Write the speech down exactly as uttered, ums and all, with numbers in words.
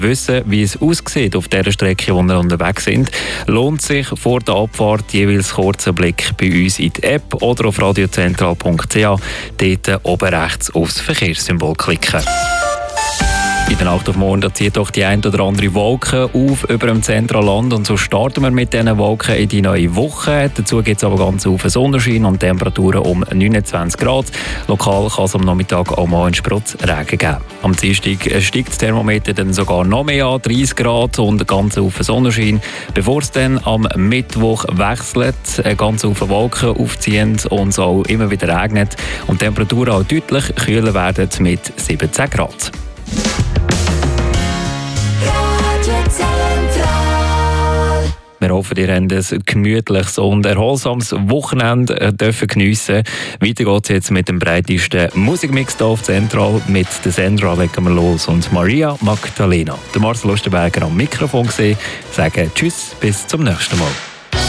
wissen, wie es aussieht auf der Strecke, wo wir unterwegs sind, lohnt sich vor der Abfahrt jeweils kurzer Blick bei uns in die App oder auf radiozentral punkt c h. Dort oben rechts aufs Verkehrssymbol klicken. In der Nacht auf morgen da zieht doch die ein oder andere Wolke auf über dem Zentralland und so starten wir mit diesen Wolken in die neue Woche. Dazu gibt es aber ganz viel Sonnenschein und Temperaturen um neunundzwanzig Grad. Lokal kann es am Nachmittag auch mal einen Sprutz Regen geben. Am Dienstag steigt das Thermometer dann sogar noch mehr an, dreißig Grad und ganz viel Sonnenschein. Bevor es dann am Mittwoch wechselt, ganz viele Wolken aufziehen und es auch immer wieder regnet und die Temperaturen auch deutlich kühler werden mit siebzehn Grad. Wir hoffen, ihr habt ein gemütliches und erholsames Wochenende dürfen geniessen. Weiter geht es jetzt mit dem breitesten Musikmix hier auf Zentral. Mit der Sandra legen wir los und Maria Magdalena. Der Marcel Lustenberger am Mikrofon gesehen. Sagen Tschüss, bis zum nächsten Mal.